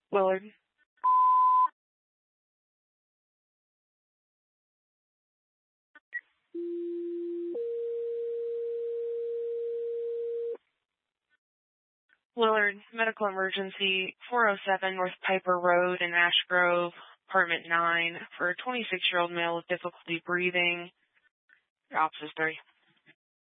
Willard. Willard, medical emergency, 407 North Piper Road in Ash Grove, apartment 9, for a 26-year-old male with difficulty breathing. Your office is 3.